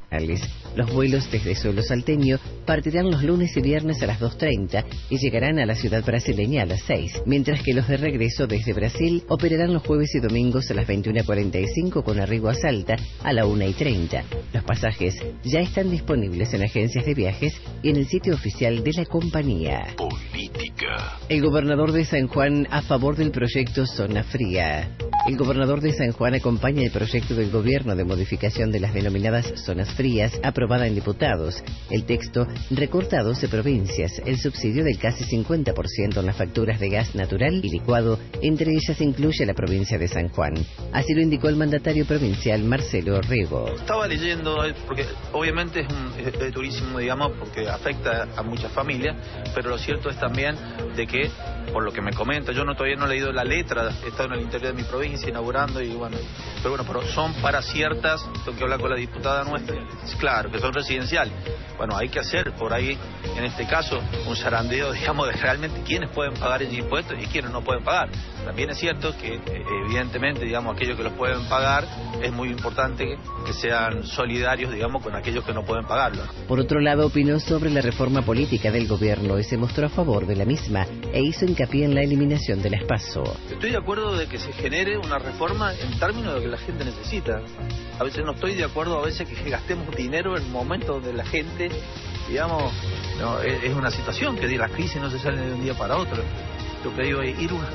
Los vuelos desde suelo salteño partirán los lunes y viernes a las 2:30 y llegarán a la ciudad brasileña a las 6, mientras que los de regreso desde Brasil operarán los jueves y domingos a las 21:45 con arribo a Salta a la 1:30. Los pasajes ya están disponibles en agencias de viajes y en el sitio oficial de la compañía. Política. El gobernador de San Juan a favor del proyecto Zona Fría. El gobernador de San Juan acompaña el proyecto del gobierno de modificación de las denominadas zonas frías aprobada en diputados. El texto recorta a 12 provincias el subsidio del casi 50% en las facturas de gas natural y licuado, entre ellas incluye la provincia de San Juan. Así lo indicó el mandatario provincial Marcelo Rego. Estaba leyendo, porque obviamente es durísimo, digamos, porque afecta a muchas familias, pero lo cierto es también de que, por lo que me comenta, yo todavía no he leído la letra, he estado en el interior de mi provincia inaugurando y bueno, pero son para ciertas, tengo que hablar con la diputada nuestra, claro, que son residenciales. Bueno, hay que hacer por ahí, en este caso, un zarandeo, digamos, de realmente quiénes pueden pagar el impuesto y quiénes no pueden pagar. También es cierto que, evidentemente, digamos, aquellos que los pueden pagar, es muy importante que sean solidarios, digamos, con aquellos que no pueden pagarlo. Por otro lado, opinó sobre la reforma política del gobierno y se mostró a favor de la misma e hizo hincapié en la eliminación de las PASO. Estoy de acuerdo de que se genere una reforma en términos de lo que la gente necesita. A veces no estoy de acuerdo, a veces que gastemos dinero en momentos donde la gente, digamos, no, es una situación que de la crisis no se sale de un día para otro. Lo que digo es ir unas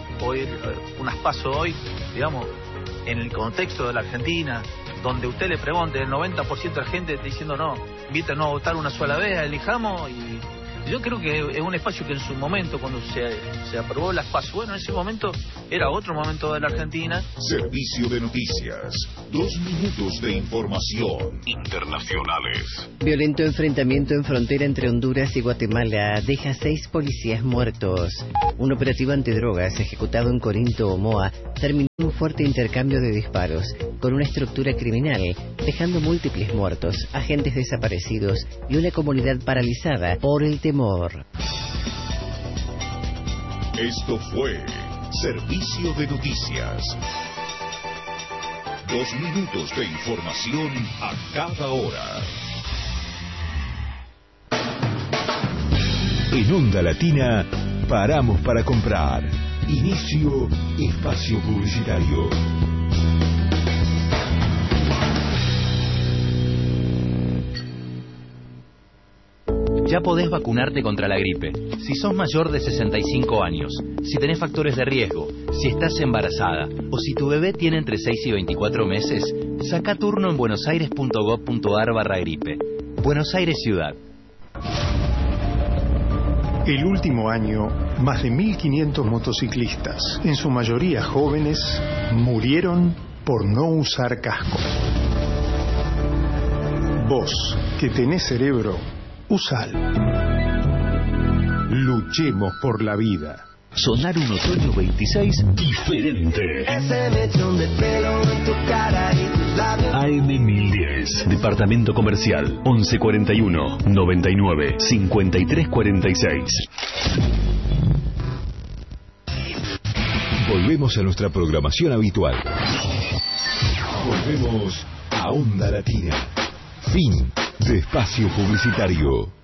pasos hoy, digamos, en el contexto de la Argentina, donde usted le pregunte, el 90% de la gente está diciendo no, invítanos a votar una sola vez, elijamos, y yo creo que es un espacio que en su momento, cuando se aprobó las PASO, bueno, en ese momento era otro momento de la Argentina. Servicio de noticias. 2 minutos de información. Internacionales. Violento enfrentamiento en frontera entre Honduras y Guatemala deja 6 policías muertos. Un operativo antidrogas ejecutado en Corinto, Omoa, terminó en un fuerte intercambio de disparos con una estructura criminal, dejando múltiples muertos, agentes desaparecidos y una comunidad paralizada por el temor. Esto fue Servicio de Noticias. 2 minutos de información a cada hora. En Onda Latina, paramos para comprar. Inicio espacio publicitario. Ya podés vacunarte contra la gripe. Si sos mayor de 65 años, si tenés factores de riesgo, si estás embarazada o si tu bebé tiene entre 6 y 24 meses, saca turno en buenosaires.gov.ar/gripe. Buenos Aires Ciudad. El último año, más de 1.500 motociclistas, en su mayoría jóvenes, murieron por no usar casco. Vos, que tenés cerebro, usalo. Luchemos por la vida. Sonar un otoño 26 diferente. Ese mechón de pelo en tu cara y tus labios. AM 1010, Departamento Comercial, 1141 99 53 46. Volvemos a nuestra programación habitual. Volvemos a Onda Latina. Fin de espacio publicitario.